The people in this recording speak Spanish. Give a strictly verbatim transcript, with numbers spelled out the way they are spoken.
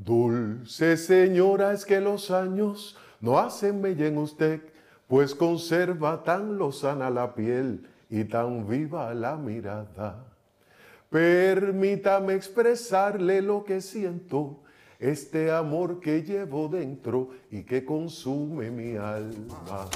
Dulce señora, es que los años no hacen mella en usted, pues conserva tan lozana la piel y tan viva la mirada. Permítame expresarle lo que siento, este amor que llevo dentro y que consume mi alma.